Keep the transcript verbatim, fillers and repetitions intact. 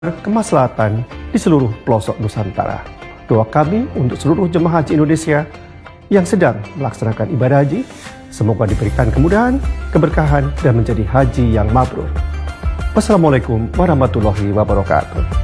kemaslahatan di seluruh pelosok Nusantara. Doa kami untuk seluruh jemaah haji Indonesia yang sedang melaksanakan ibadah haji, semoga diberikan kemudahan, keberkahan, dan menjadi haji yang mabrur. Wassalamualaikum warahmatullahi wabarakatuh.